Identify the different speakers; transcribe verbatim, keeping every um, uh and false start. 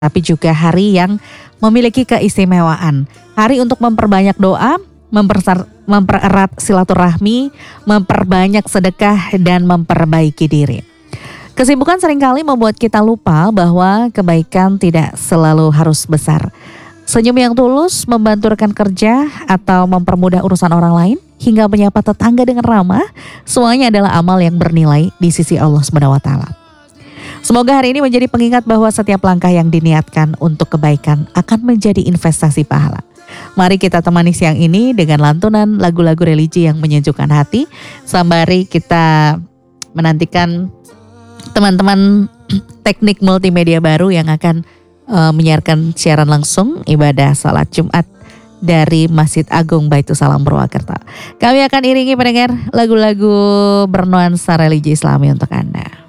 Speaker 1: tapi juga hari yang memiliki keistimewaan. Hari untuk memperbanyak doa, mempersar, mempererat silaturahmi, memperbanyak sedekah, dan memperbaiki diri. Kesibukan seringkali membuat kita lupa bahwa kebaikan tidak selalu harus besar. Senyum yang tulus, membantu rekan kerja, atau mempermudah urusan orang lain, hingga menyapa tetangga dengan ramah, semuanya adalah amal yang bernilai di sisi Allah subhanahu wa taala. Semoga hari ini menjadi pengingat bahwa setiap langkah yang diniatkan untuk kebaikan akan menjadi investasi pahala. Mari kita temani siang ini dengan lantunan lagu-lagu religi yang menyejukkan hati. Sembari kita menantikan teman-teman teknik multimedia baru yang akan uh, menyiarkan siaran langsung ibadah salat Jumat dari Masjid Agung Baitus Salam Purwakarta. Kami akan iringi pendengar lagu-lagu bernuansa religi Islami untuk Anda.